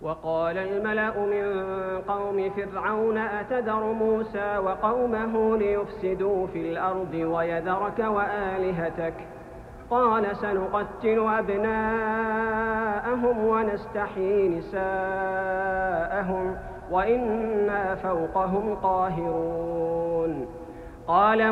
وقال الملأ من قوم فرعون أتذر موسى وقومه ليفسدوا في الأرض ويذرك وآلهتك قال سنقتل أبناءهم ونستحيي نساءهم وإنا فوقهم قاهرون قال